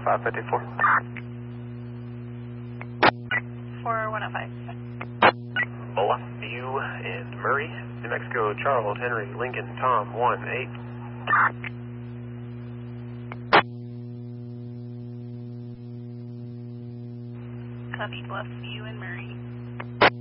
554. 4105. Bola, you and Murray, New Mexico, Charles, Henry, Lincoln, Tom, 1-8. Copy, Bluff, you and Murray.